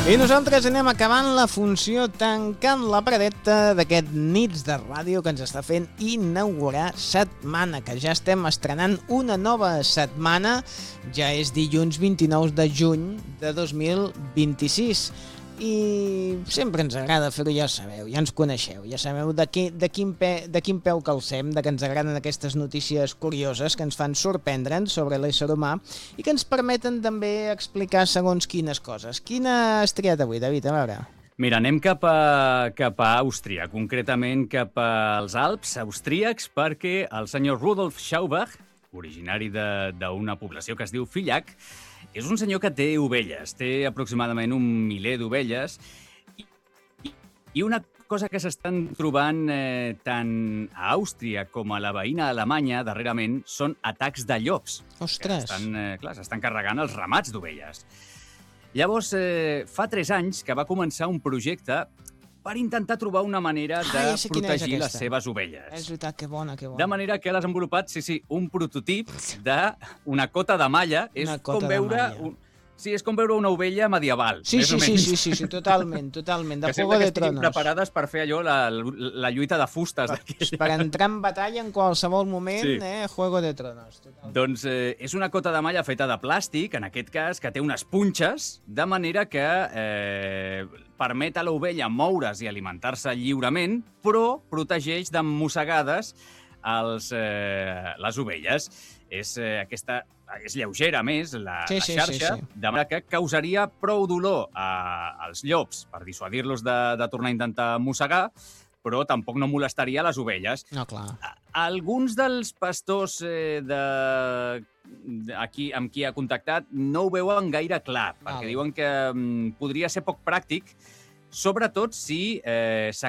I nosaltres anem acabant la funció tancant la paradeta d'aquest Nits de Ràdio que ens està fent inaugurar setmana, que ja estem estrenant una nova setmana, ja és dilluns 29 de juny de 2026. I sempre ens agrada fer-ho, ja sabeu, ja ens coneixeu, ja sabeu de quin peu calcem, de que ens agraden aquestes notícies curioses que ens fan sorprendre'ns sobre l'ésser humà i que ens permeten també explicar segons quines coses. Quina has triat avui, David? A veure. Mira, anem cap a Àustria, concretament cap als Alps austríacs, perquè el senyor Rudolf Schaubach, originari d'una població que es diu Villach, és un senyor que té ovelles, té aproximadament 1 miler d'ovelles, i una cosa que s'estan trobant tant a Àustria com a la veïna Alemanya darrerament són atacs de llops. Ostres! S'estan carregant els ramats d'ovelles. Llavors, fa 3 anys que va començar un projecte per intentar trobar una manera de protegir les seves ovelles. És veritat, que bona. De manera que ha desenvolupat, un prototip d'una cota de malla. És com veure una ovella medieval. Sí, totalment. De Juego de Tronos. Que estiguin preparades per fer allò, la lluita de fustes. Per entrar en batalla en qualsevol moment, Juego de Tronos. Totalment. Doncs és una cota de malla feta de plàstic, en aquest cas, que té unes punxes, de manera que permet a l'ovella moure's i alimentar-se lliurement, però protegeix de mossegades les ovelles. És lleugera, més, la xarxa, de manera que causaria prou dolor als llops per dissuadir-los de tornar a intentar mossegar, però tampoc no molestaria les ovelles. No, clar. Alguns dels pastors amb qui ha contactat no ho veuen gaire clar, perquè diuen que podria ser poc pràctic, sobretot si